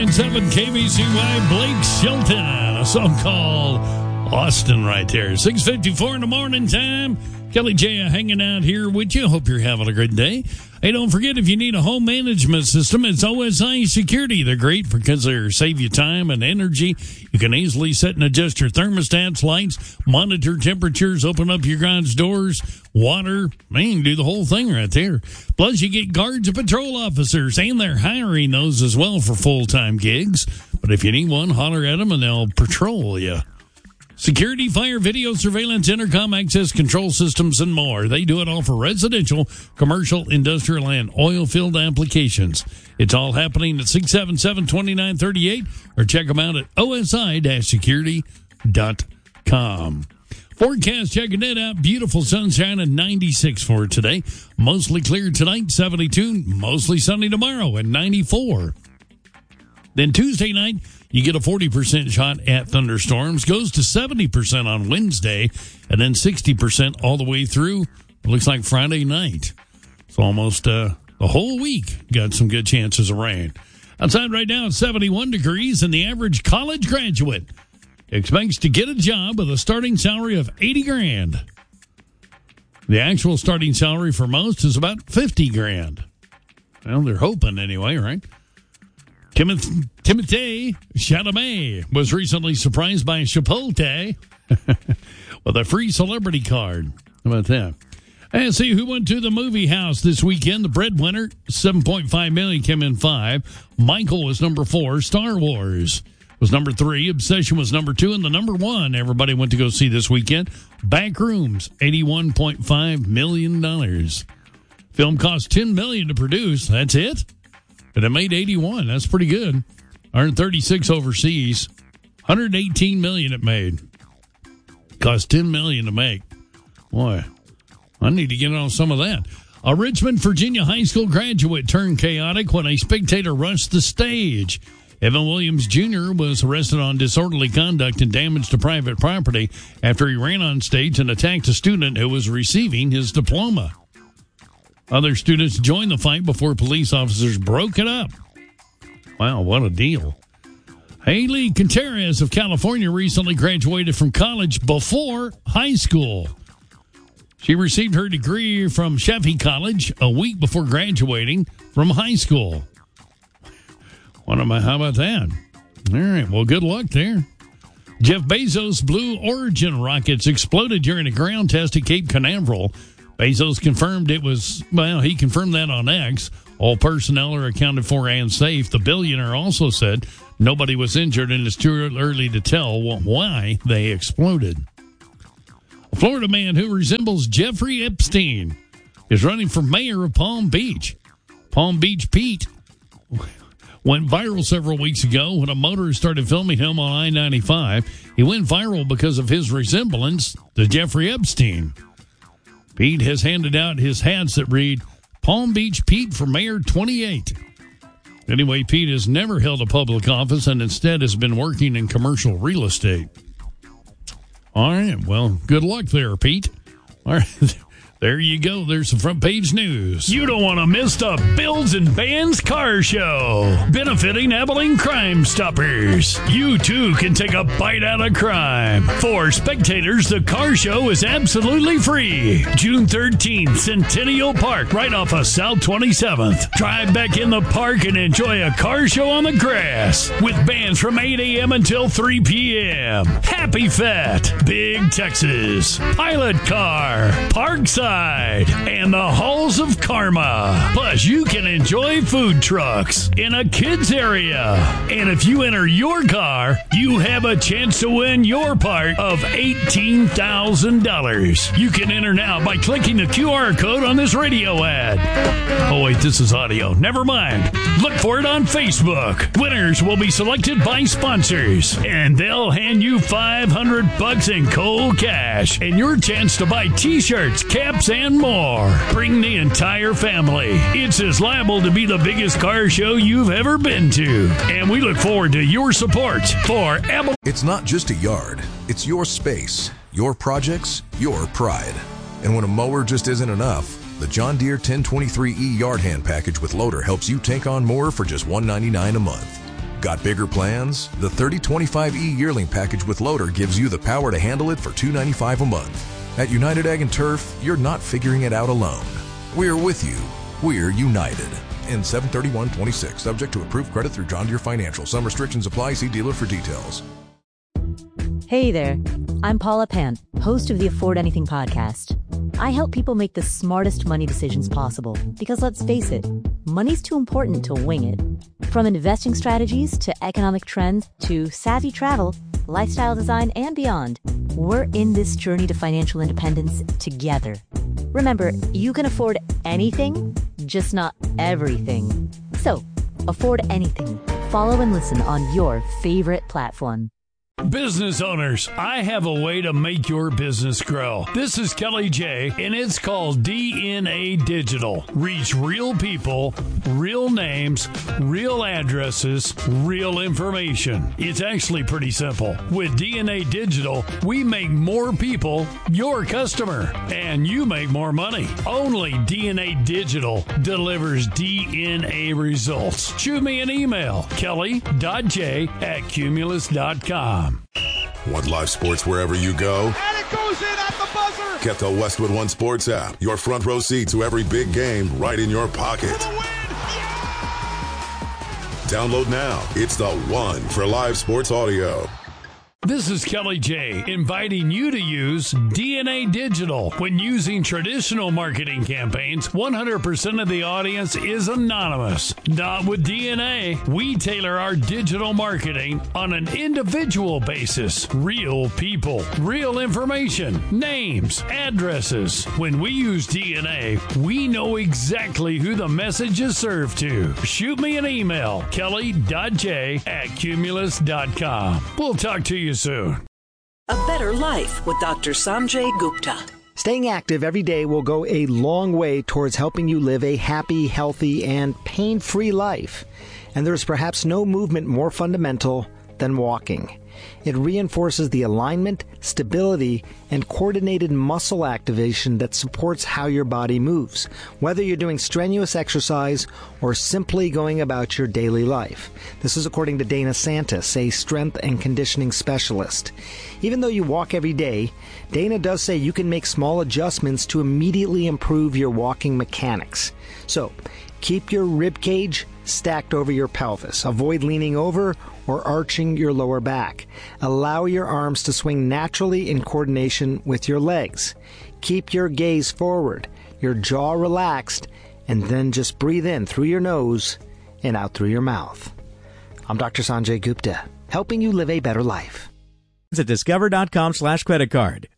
101.7 KBCY, Blake Shelton. A song called Austin right there. 6:54 in the morning time. Kelly J hanging out here with you. Hope you're having a good day. Hey, don't forget, if you need a home management system, it's OSI Security. They're great because they save you time and energy. You can easily set and adjust your thermostats, lights, monitor temperatures, open up your garage doors, water. Man, do the whole thing right there. Plus, you get guards and patrol officers, and they're hiring those as well for full-time gigs. But if you need one, holler at them and they'll patrol you. Security, fire, video, surveillance, intercom, access control systems, and more. They do it all for residential, commercial, industrial, and oil field applications. It's all happening at 677-2938, or check them out at osi-security.com. Forecast, checking it out. Beautiful sunshine and 96 for today. Mostly clear tonight, 72. Mostly sunny tomorrow and 94. Then Tuesday night, you get a 40% shot at thunderstorms. Goes to 70% on Wednesday, and then 60% all the way through. It looks like Friday night. So almost the whole week got some good chances of rain. Outside right now, it's 71 degrees, and the average college graduate expects to get a job with a starting salary of $80,000. The actual starting salary for most is about $50,000. Well, they're hoping anyway, right? Timothée Chalamet was recently surprised by Chipotle with a free celebrity card. How about that? And see who went to the movie house this weekend. The breadwinner, $7.5 million, came in 5. Michael was number 4. Star Wars was number 3. Obsession was number 2. And the number 1 everybody went to go see this weekend, Backrooms, $81.5 million. Film cost $10 million to produce. That's it. But it made 81. That's pretty good. Earned 36 overseas. $118 million it made. Cost $10 million to make. Boy, I need to get on some of that. A Richmond, Virginia high school graduate turned chaotic when a spectator rushed the stage. Evan Williams Jr. was arrested on disorderly conduct and damage to private property after he ran on stage and attacked a student who was receiving his diploma. Other students joined the fight before police officers broke it up. Wow, what a deal. Haley Contreras of California recently graduated from college before high school. She received her degree from Sheffield College a week before graduating from high school. How about that? All right, well, good luck there. Jeff Bezos' Blue Origin rockets exploded during a ground test at Cape Canaveral. Bezos confirmed he confirmed that on X. All personnel are accounted for and safe. The billionaire also said nobody was injured and it's too early to tell why they exploded. A Florida man who resembles Jeffrey Epstein is running for mayor of Palm Beach. Palm Beach Pete went viral several weeks ago when a motorist started filming him on I-95. He went viral because of his resemblance to Jeffrey Epstein. Pete has handed out his hats that read, Palm Beach Pete for Mayor 28. Anyway, Pete has never held a public office and instead has been working in commercial real estate. All right, well, good luck there, Pete. All right. There you go. There's some front page news. You don't want to miss the Bills and Bands Car Show, benefiting Abilene Crime Stoppers. You, too, can take a bite out of crime. For spectators, the car show is absolutely free. June 13th, Centennial Park, right off of South 27th. Drive back in the park and enjoy a car show on the grass with bands from 8 a.m. until 3 p.m. Happy Fat, Big Texas, Pilot Car, Parkside, and the Halls of Karma. Plus, you can enjoy food trucks in a kids area. And if you enter your car, you have a chance to win your part of $18,000. You can enter now by clicking the QR code on this radio ad. Oh, wait, this is audio. Never mind. Look for it on Facebook. Winners will be selected by sponsors, and they'll hand you $500 in cold cash and your chance to buy t-shirts, caps, and more. Bring the entire family. It's as liable to be the biggest car show you've ever been to. And we look forward to your support for Abilene. It's not just a yard. It's your space, your projects, your pride. And when a mower just isn't enough, the John Deere 1023E Yard Hand Package with Loader helps you take on more for just $199 a month. Got bigger plans? The 3025E yearling package with loader gives you the power to handle it for $295 a month. At United Ag and Turf, you're not figuring it out alone. We're with you. We're united. In 7/31/26, subject to approved credit through John Deere Financial. Some restrictions apply. See dealer for details. Hey there. I'm Paula Pant, host of the Afford Anything podcast. I help people make the smartest money decisions possible because, let's face it, money's too important to wing it. From investing strategies to economic trends to savvy travel, lifestyle design, and beyond, we're in this journey to financial independence together. Remember, you can afford anything, just not everything. So, afford anything. Follow and listen on your favorite platform. Business owners, I have a way to make your business grow. This is Kelly J, and it's called DNA Digital. Reach real people, real names, real addresses, real information. It's actually pretty simple. With DNA Digital, we make more people your customer, and you make more money. Only DNA Digital delivers DNA results. Shoot me an email, kelly.j@cumulus.com. Want live sports wherever you go? And it goes in at the buzzer! Get the Westwood One Sports app. Your front row seat to every big game right in your pocket. For the win! Yeah! Download now. It's the one for live sports audio. This is Kelly J, inviting you to use DNA Digital. When using traditional marketing campaigns, 100% of the audience is anonymous. Not with DNA. We tailor our digital marketing on an individual basis. Real people, real information, names, addresses. When we use DNA, we know exactly who the message is served to. Shoot me an email, kelly.j@cumulus.com. We'll talk to you soon. A Better Life with Dr. Sanjay Gupta. Staying active every day will go a long way towards helping you live a happy, healthy, and pain-free life. And there is perhaps no movement more fundamental than walking. It reinforces the alignment, stability, and coordinated muscle activation that supports how your body moves, whether you're doing strenuous exercise or simply going about your daily life. This is according to Dana Santis, a strength and conditioning specialist. Even though you walk every day, Dana does say you can make small adjustments to immediately improve your walking mechanics. So, keep your rib cage stacked over your pelvis. Avoid leaning over or arching your lower back. Allow your arms to swing naturally in coordination with your legs. Keep your gaze forward, your jaw relaxed, and then just breathe in through your nose and out through your mouth. I'm Dr. Sanjay Gupta, helping you live a better life. At discover.com/credit card.